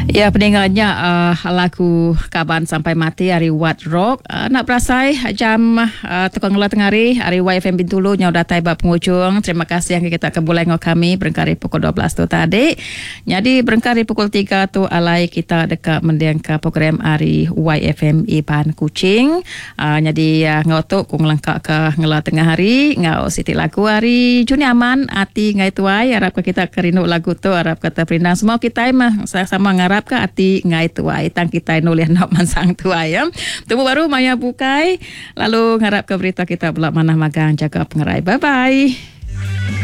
Ya, pendengarnya lagu Kaban Sampai Mati hari Wat Rock. Nak berasai jam tukang ngelah tengari hari YFM Bintulu nyau datai bab penghujung. Terima kasih yang kita kebulai ngau kami berengkari pukul 12 tu tadi. Jadi berengkari pukul 3 tu alai kita dekat mendiangka program hari YFM Iban Kuching. Jadi ngau tu kung lengkak ke ngelah tengah hari ngau siti lagu hari Juni Aman ati ngai tuai harap kita kerinuk lagu tu harap kata perindang semua kita mah sama ngarap ke ati ngai tuai tang kita nulis nak mansang tuai ya. Temu baru maya bukai lalu ngarap ke berita kita belak manah magang jaga pengerai. Bye bye.